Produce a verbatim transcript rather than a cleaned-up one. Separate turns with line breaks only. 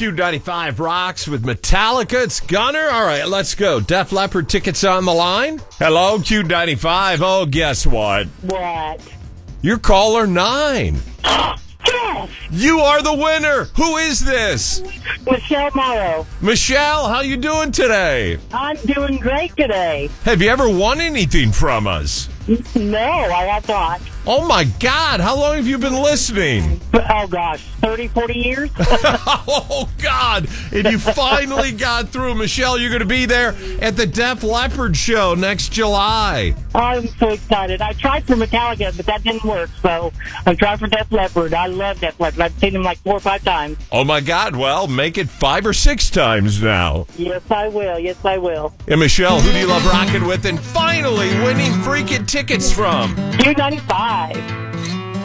Q ninety-five rocks with Metallica. It's Gunner. All right, let's go. Def Leppard tickets on the line. Hello, Q ninety-five. Oh, guess what?
What?
You're caller nine.
Yes!
You are the winner. Who is this?
Michelle Morrow.
Michelle, how you doing today?
I'm doing great today.
Have you ever won anything from us?
No, I have not.
Oh, my God. How long have you been listening?
Oh, gosh, thirty, forty years?
Oh, God. And you finally got through. Michelle, you're going to be there at the Def Leppard show next July.
I'm so excited. I tried for Metallica, but that didn't work, so I'm trying for Def Leppard. I love Def Leppard. I've seen them like four or five times.
Oh, my God. Well, make it five or six times now.
Yes, I will. Yes, I will.
And, Michelle, who do you love rocking with and finally winning freaking tickets from?
Q ninety-five.